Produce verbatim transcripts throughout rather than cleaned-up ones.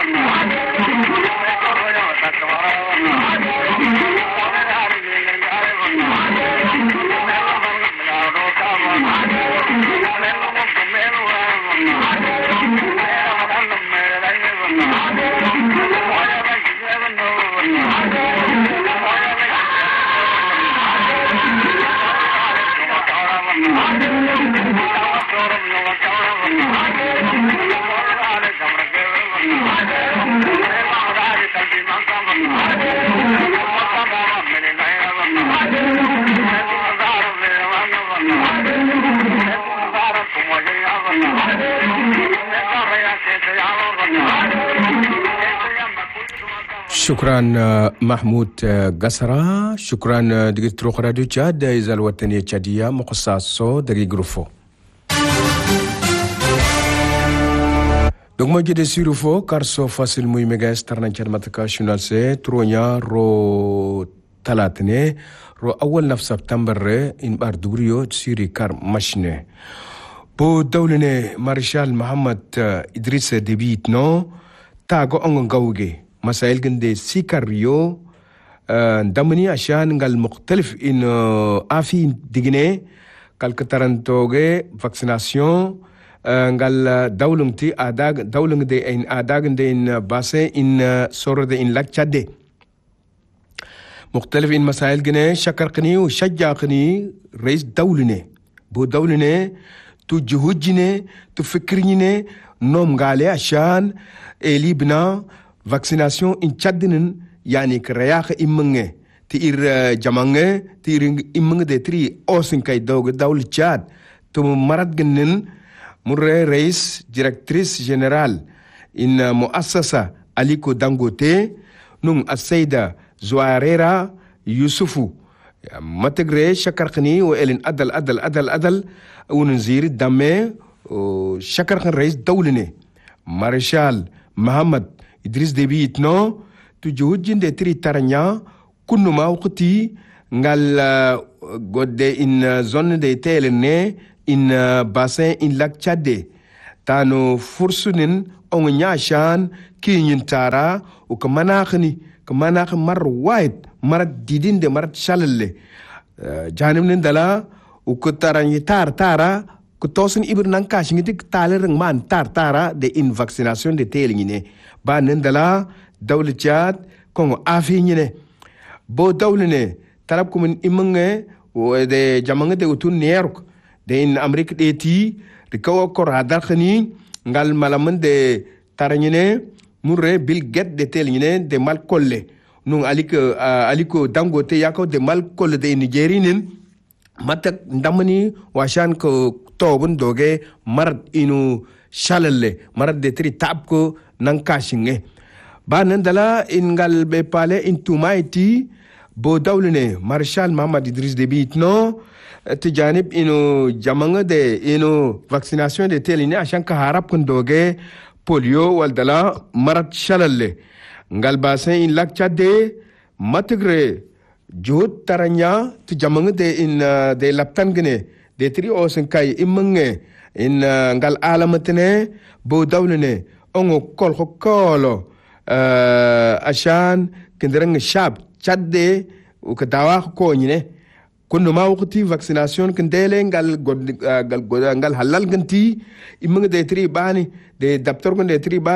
شكرا محمود قسرة. شكرا دقيت روخ راديو تشاد إذا الوطنية تشادية مقصاصو دقي جروفو دوغ ما جدي سيرو فو كارسو فاصل موي ميغا سترنا كلمتك شنال سي ترونيا رو ثلاثني رو أول نف سبتمبر إن بار دوريو سيري كار مشنه بو دولني مارشال محمد إدريس ديبيت نو تاغو أنغن غوغي مسائل جندي سيكاريو دمني عشان قال مختلف إن آفي ديجني قال كترنتوجي فاكسيناسيون قال دولنتي أداغ دولن دي إن أداغ دي إن باسه إن صور دي إن لكشدي مختلف إن مسائل جني شكرقني وشجعقني رئيس دولني بو دولني تجهجني تفكرني نوم قالي عشان إلي بنا vaccination in chadinin yani krayakh immenge tir jamange tir immenge de tri osin kay dog dawl chad to marat genen murre rais directrice générale in muassasa aliko dangote nung asayda zuarera yusufu mategre shakarkhni wa elin adal adal adal adal ونزير دمه شكرخن رئيس دولني مارشال محمد إدريس ديبي إتنو تجوجين دي تري تارنيا كنو ما وقتي نغال قد إن زون دي تيلني إن باسين إن لاك تشادي تانو فرسونين أونغنيا شان كي ينتارا وكماناخني كماناخ مر وايد مرات ديدين دي مرات شاللي جانب نندلا وكتاراني تار تارا كتوسن إبر نانكاش نجدك تالرن مان تار تارا دي إن فاكسيناسيون دي تيلنيني با نندلا دولة جاد كونغو آفينيني بو دولة ترابكم من إمنغي ودي جامنغي دي وطن نيروك دي إن أمريكا دي تي ركوا كور هدارخني نغال ملامن دي تارنيني مرة بيل جت دي تيلنيني دي مال كولي نون أليكو أليكو دانغو تي ياكو دي مال كولي دي نيجيرينين matak ndamani washan ko tobun doge marad inu shalalle marad de tri tab ko nang kashinge ba nandala ingal be pale intumaiti bo dawlene marshal Muhammad Idris Deby Itno tijanib inu jamanga de inu vaccination de telini ashan ka harap kun doge polio waldala marad shalalle ngal basen in lakcha de matigre juhud taranya tu jamang de in uh, de laptan gene de tri osen kai imenge in uh, ngal alamatne bo dawlene ongo kol kolo uh, ashan kenderang shab chadde u kadawa ko nyine kunno ma waqti vaccination kendele ngal god uh, gal god ngal halal ganti imenge de tri bani de daptor gon de tri ba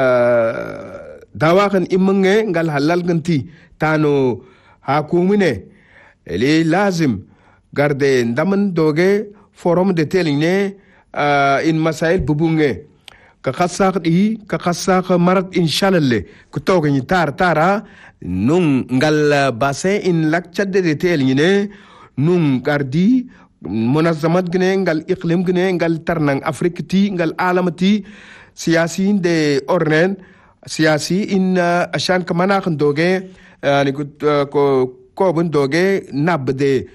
uh, dawa kan imenge ngal halal ganti tano hakumine eli lazim garde ndaman doge forum de teline uh, in masail bubunge ka khasaq di ka khasaq marat inshallah ku toge ni tar tara nung ngal base in lakchade de teline nung gardi munazamat gene ngal iqlim gene ngal tarnang afrikti ngal alamati siyasi de ornen siyasi in uh, ashan kamana doge ni ko ko bun doge nabde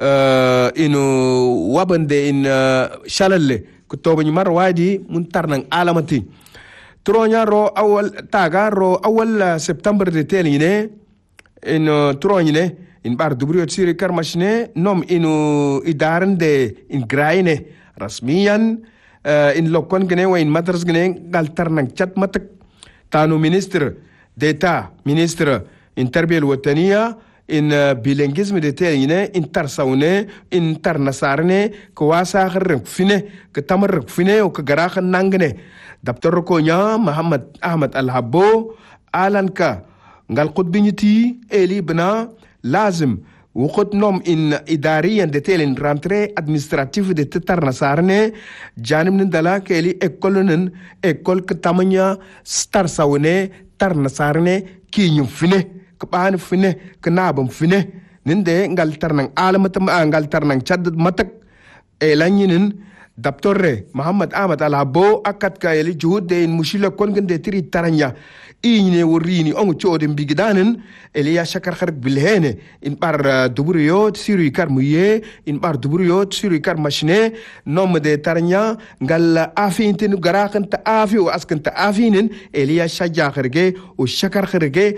inu wabande in shalalle ko to bani mar wadi mun tarnan alamati tronya ro awal taga ro awal september de teline in tronyne in bar dubrio siri karmashne nom inu idarande in graine rasmiyan in lokon gene wa in madras gene gal tarnan chat matak تانو ministre d'État ministre in tarbiyal wataniya in bilinguisme de teline in tarsaune in tarnasarne ko wasa kharren fine ko tamar fine o ko garaxa nangne daptar ko nya Muhammad Ahmad Al-Habbo alanka ngal qutbinyiti eli bna lazim وقت نوم إن إداريا دتيلين رانتري أدمنستراتيف دتتر نصارنة جانب ندلا كيلي إكولن إكول كتامنيا ستار ساونة تر نصارنة كي ينفنه كبان فنه كنابم فنه نندي نقال ترنان عالم تم نقال ترنان شدد متك إلانينن دكتور محمد أحمد Al-Habbo أكاد كايلي جهود دين مشيلة كونغن دي تري ترانيا إيني وريني أنو تشودن بيجدانن إليا شكر خرق بالهنة إن بار دبريوت سيري كار ميه إن بار دبريوت سيري كار مشنة نوم دي ترانيا قال آفين تنو غراقن تآفي وأسكن تآفينن إليا شجع خرقه وشكر خرقه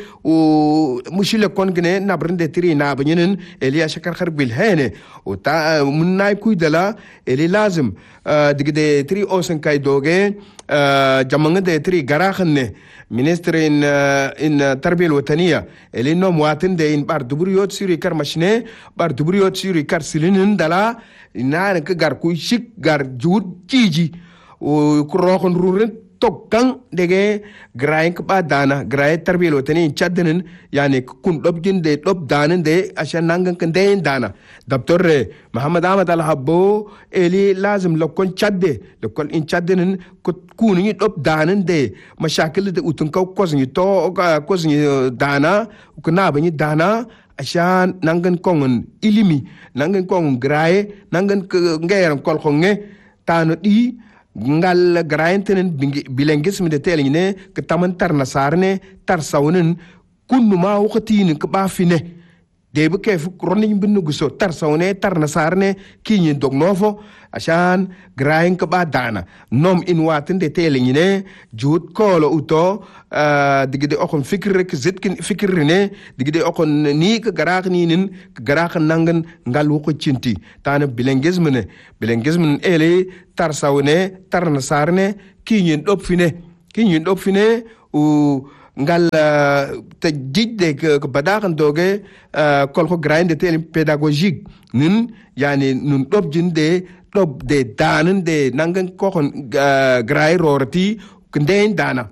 ومشيلة كونغن نابرن دي تري نابنينن إليا شكر خرق بالهنة وتا من نايب كويدلا إلي لازم ديك دي تري أوسن كاي دوغي جمعنا دي تري غراقن ministre in in tarbiyal wataniya elino muatin de in bar dubriyot siri kar mashne bar dubriyot siri kar silinin dala ina ka gar ku shik gar jud jiji o ku roxon ruren tokkan dege grain ka ba dana grain tarbiyal watani chadden yani kun dob jinde dob danen de ashan nangan kan de dana doctor Muhammad Ahmad Al-Habbo eli lazim lokon chadde lokon in chadden ko kuni dob danen de mashakil de utun ka kozni to kozni dana ko na bani dana ashan nangan kongon ilimi nangan kongon grain nangan ngayam kol khonge tano di ngal graintenen bilinguisme de teline ke taman tar nasarne tar sawnen kunnu ma waqtini ke ba fine de bu kef ronni binnu guso tar sawne tar nasarne kinyi dognofo ashan grain ke ba dana nom in watin de teline jut kolo uto digide okon fikir ke zitkin fikirne digide okon ni ke garak ni nin garak nangan ngal wuko cinti tana bilinguisme ne bilinguisme ele tar sawne tar nasarne kinyin dop fine kinyin dop fine u ngal te jidde ke badakan doge kol ko grain de tel pédagogique nin yani nun dop jinde dop de danen de nangan ko kon grai rorti knden dana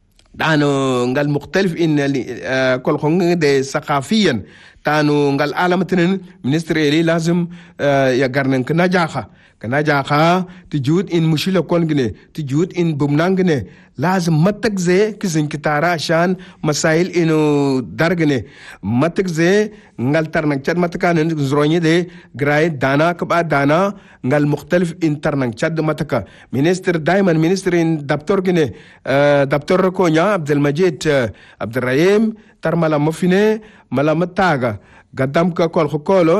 dano ngal mukhtalif in kol ko de saqafiyan tanu ngal alamatenen ministre eli lazim ya garnen kana jaxa kana jaxa tijud in mushila kongne tijud in bumnangne lazim matakze kizin kitara shan masail ino dargne matakze ngal tarnang chad matakanen zronye de gray dana kaba dana ngal mukhtalif in tarnang chad mataka minister daiman minister in daptor gine daptor ko nya Abdul Majid Abdul Rahim tar mala mafine mala mataga gadam ka kol kolo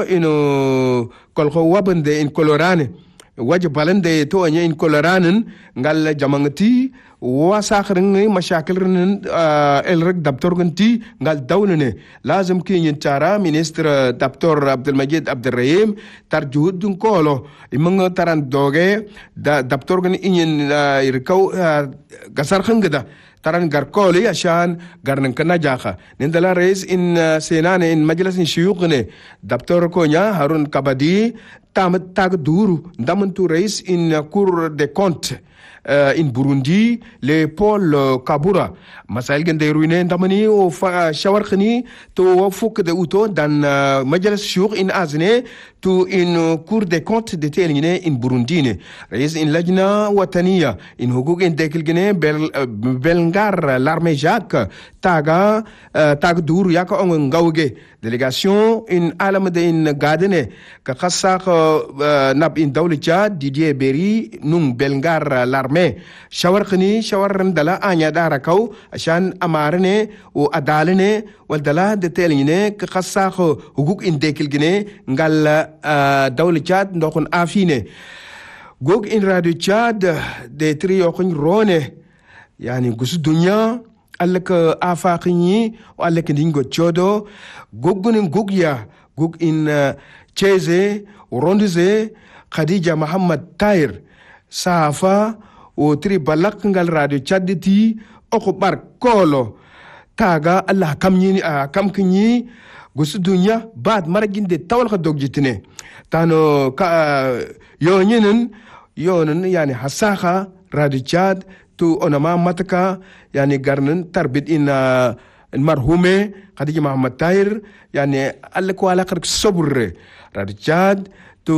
ino kol ko wabande in kolorane waje balande to anya in koloranen ngal jamangati wa sakhrin mashakil ren el rek daptor ganti ngal dawnene lazim ki yin tara ministre daptor Abdul Majid Abdul Rahim tar juhud dun kolo imang taran doge da daptor gan yin irkaw gasar khangada taran garkoli ashan garnan kana jaxa nindala rais in senane in majlis in shuyuqne daptor ko nya Harun Kabadi tam tag duru ndamantu rais in cour des comptes Uh, in Burundi le Paul uh, Kabura masail gen de ruine ndamani o fa shawar khani to fuk de uto dan uh, majalis shur in azne to in uh, cour des comptes de teline in Burundi ne rais in lajna wataniya in hukuk in dekil gene bel uh, belngar l'armée Jacques taga uh, tag duru yaka on ngawge délégation in alam de in gadene ka khassa uh, nab in dawli Tchad Didier Beri nung belngar l'armée shawar khani shawar dala anya dara kaw ashan amarne o adalene wal dala de teline ka khassa hukuk in dekil gene ngal dawli Tchad ndokon afine gog in radio Tchad de trio khon rone yani gus dunya alak afaqini alak dingo chodo gogunin gogya gog in cheze rondize Khadija Muhammad Tair safa o tri balak ngal radio Tchad ti oko bar kolo taga Allah kam ni kam kinyi gusu dunya bad maragin de tawal ka dogjitine tano ka yo nyinen yo nan yani hasaka radicad tu onama mataka yani garnan tarbit in المرحومة خديجة محمد طاهر يعني الله كوالا كرك صبر رجاد تو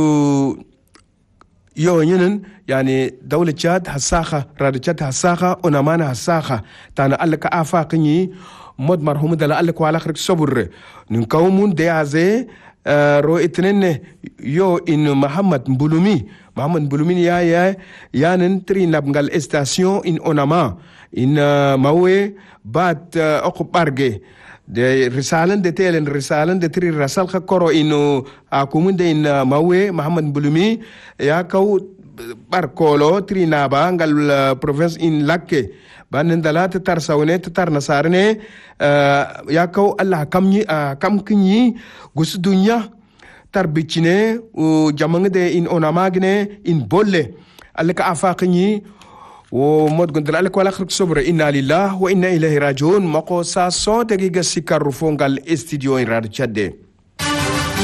يونين يعني دولة تشاد حساخة رجاد حساخة ونمان حساخة تانا الله كافاقني مود مرحومة دلا الله كوالا كرك صبر نكومون ديازي رو اتنين يو إن محمد بلومي محمد بلومي يا يا يانن تري نبغال استاسيون إن أوناما إن ماوي بات أكو بارجي de risalan de telen risalan de tri rasal ka koro ino akumun de in mawe Muhammad Bulumi ya kau barkolo tri naba ngal province in lakke banen dalat tar sawne tar nasarne ya kau Allah kamni kam kinyi gus dunya tar bicine u jamang de in onamagne in bolle Allah ka afaqni ومود قلت لك ولا خلق صبر إنا لله وإنا إليه راجعون مقو ساسو دقيقة سكر فونغال استديو إن راد